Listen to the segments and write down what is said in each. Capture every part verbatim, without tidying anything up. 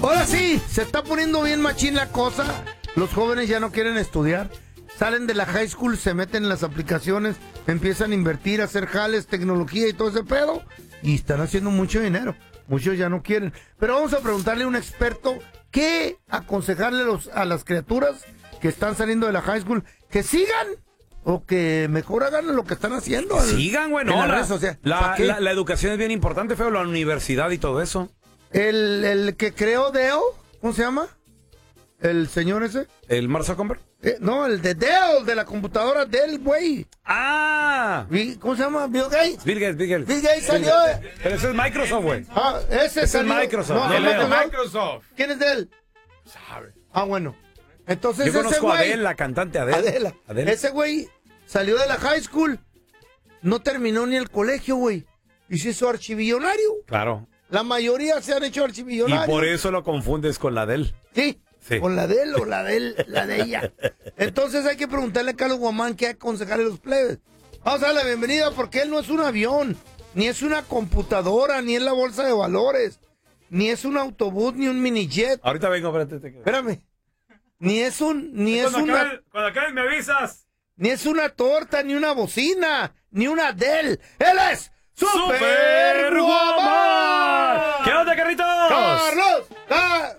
Ahora sí, se está poniendo bien machín la cosa. Los jóvenes ya no quieren estudiar. Salen de la high school, se meten en las aplicaciones, empiezan a invertir, a hacer jales, tecnología y todo ese pedo. Y están haciendo mucho dinero. Muchos ya no quieren. Pero vamos a preguntarle a un experto qué aconsejarle a, los, a las criaturas que están saliendo de la high school. Que sigan o que mejor hagan lo que están haciendo. Sigan, güey, no. La, o sea, la, la, la educación es bien importante, feo, la universidad y todo eso. El, el que creó Dell, ¿cómo se llama? ¿El señor ese? ¿El Mark Zuckerberg? Eh, no, el de Dell, de la computadora Dell, güey. ¡Ah! ¿Cómo se llama? ¿Bill Gates? Bill Gates, Bill Gates. Bill Gates salió. Bill Pero ese es Microsoft, güey. Ah, ese, ese salió. es Microsoft. No, no, no, no, Microsoft. ¿Quién es Dell? Sabe. Ah, bueno. Entonces Yo conozco ese güey, a Adele, la cantante Adele. Adela. Adele. Ese güey salió de la high school, no terminó ni el colegio, güey. Y se hizo archibillonario. Claro. La mayoría se han hecho archibillonarios. Y por eso lo confundes con la Adele. Sí. Sí. Con la de él o la de él, la de ella. Entonces hay que preguntarle a Carlos Guamán qué aconsejarle a los plebes. Vamos a darle la bienvenida porque él no es un avión, ni es una computadora, ni es la bolsa de valores, ni es un autobús, ni un minijet. Ahorita vengo, espérate. Espérame. Ni es un, ni es Cuando una... acabes, cuando acabes me avisas. Ni es una torta, ni una bocina, ni una Dell. ¡Él es Super, Super Guamán! ¿Qué onda, Carlitos? ¡Carlos! ¡Car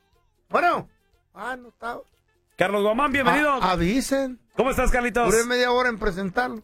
Bueno, ah, no estaba. Carlos Guamán, bienvenido. A avisen. ¿Cómo estás, Carlitos? Duré media hora en presentarlo.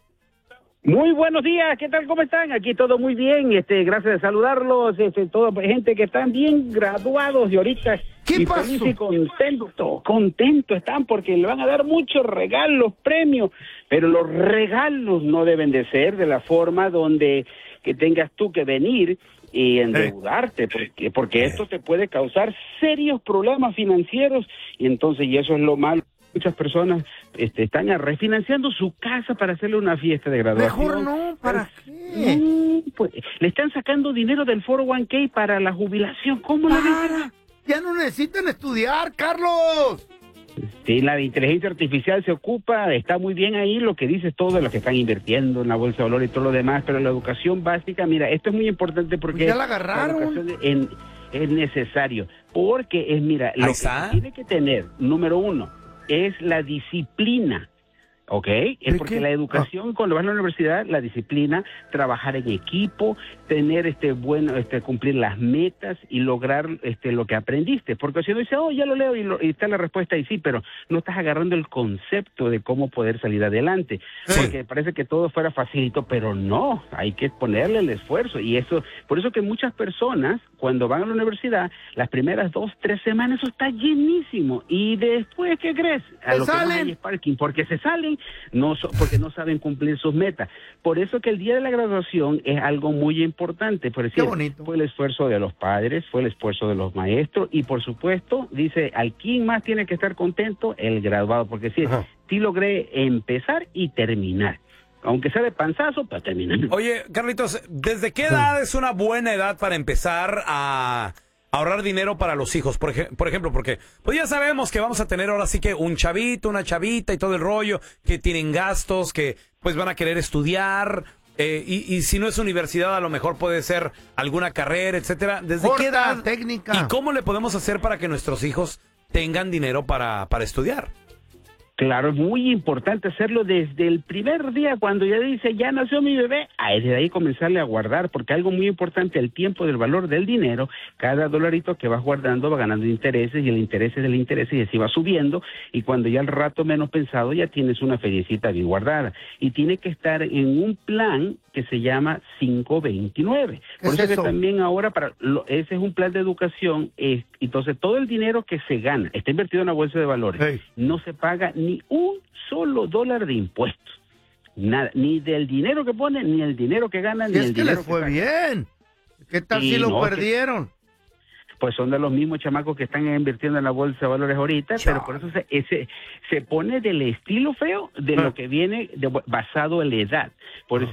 Muy buenos días, ¿qué tal? ¿Cómo están? Aquí todo muy bien, este, gracias de saludarlos, este, toda gente que están bien graduados y ahorita ¿Qué y pasó? feliz y contento, contento están porque le van a dar muchos regalos, premios, pero los regalos no deben de ser de la forma donde que tengas tú que venir y endeudarte, porque, porque esto te puede causar serios problemas financieros y entonces, y eso es lo malo. Muchas personas este, están refinanciando su casa para hacerle una fiesta de graduación. Mejor no, ¿para qué? Mm, pues, le están sacando dinero del cuatro oh uno k para la jubilación. ¿Cómo la ves? Ya no necesitan estudiar, Carlos. Sí, la inteligencia artificial se ocupa, está muy bien ahí lo que dices todo de lo que están invirtiendo en la bolsa de valores y todo lo demás, pero la educación básica, mira, esto es muy importante porque Pues ya la agarraron. La educación en, es necesario, porque es, mira, lo Ahí que está. tiene que tener, número uno, es la disciplina, ¿ok? Es porque qué? la educación, cuando vas a la universidad, la disciplina, trabajar en equipo, tener este bueno, este cumplir las metas y lograr este lo que aprendiste. Porque si uno dice, oh, ya lo leo y, lo, y está la respuesta y sí, pero no estás agarrando el concepto de cómo poder salir adelante. Sí. Porque parece que todo fuera facilito, pero no, hay que ponerle el esfuerzo. Y eso, por eso que muchas personas, cuando van a la universidad, las primeras dos, tres semanas, eso está llenísimo. Y después, ¿qué crees? A Se lo que más salen. hay es parking, porque se salen, no so- porque no saben cumplir sus metas. Por eso que el día de la graduación es algo muy importante. Por decir, Qué bonito. fue el esfuerzo de los padres, fue el esfuerzo de los maestros y por supuesto, dice, al quien más tiene que estar contento, el graduado, porque sí, Ajá. sí logré empezar y terminar. Aunque sea de panzazo, para terminar. Oye, Carlitos, ¿desde qué edad es una buena edad para empezar a ahorrar dinero para los hijos? Por, ej- por ejemplo, porque pues ya sabemos que vamos a tener ahora sí que un chavito, una chavita y todo el rollo, que tienen gastos, que pues van a querer estudiar, eh, y, y si no es universidad, a lo mejor puede ser alguna carrera, etcétera. ¿Desde Corta, qué edad? técnica. ¿Y cómo le podemos hacer para que nuestros hijos tengan dinero para, para estudiar? Claro, es muy importante hacerlo desde el primer día, cuando ya dice, ya nació mi bebé, ahí de ahí comenzarle a guardar, porque algo muy importante, el tiempo del valor del dinero, cada dolarito que vas guardando va ganando intereses, y el interés es del interés, y así va subiendo, y cuando ya al rato menos pensado, ya tienes una feriecita bien guardada, y tiene que estar en un plan que se llama cinco veintinueve. ¿Qué Por es eso eso? que también ahora, para lo, ese es un plan de educación, es, entonces todo el dinero que se gana, está invertido en la bolsa de valores, Hey. no se paga ni un solo dólar de impuestos. Nada, ni del dinero que ponen, ni el dinero que ganan, Y ni es el que dinero les fue sacan. bien. ¿Qué tal Sí, si lo no, que- perdieron? Pues son de los mismos chamacos que están invirtiendo en la bolsa de valores ahorita, Chale. pero por eso se, ese, se pone del estilo feo de Ah. lo que viene de- basado en la edad. Por